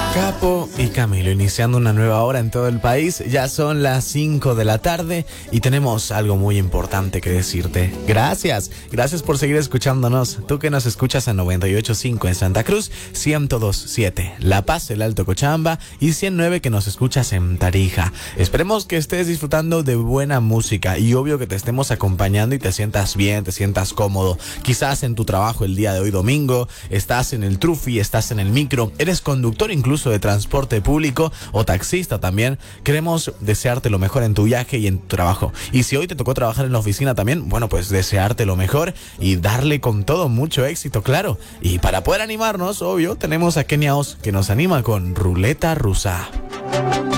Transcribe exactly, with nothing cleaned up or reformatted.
Capo y Camilo iniciando una nueva hora en todo el país. Ya son las cinco de la tarde y tenemos algo muy importante que decirte. Gracias, gracias por seguir escuchándonos. Tú que nos escuchas en noventa y ocho punto cinco en Santa Cruz, ciento dos punto siete La Paz, el Alto Cochabamba y ciento nueve que nos escuchas en Tarija. Esperemos que estés disfrutando de buena música y obvio que te estemos acompañando y te sientas bien, te sientas cómodo. Quizás en tu trabajo el día de hoy domingo, estás en el trufi, estás en el micro, eres conductor incluso de transporte público o taxista también. Queremos desearte lo mejor en tu viaje y en tu trabajo. Y si hoy te tocó trabajar en la oficina también, bueno, pues desearte lo mejor y darle con todo mucho éxito, claro. Y para poder animarnos, obvio, tenemos a Kenia Oz que nos anima con Ruleta Rusa.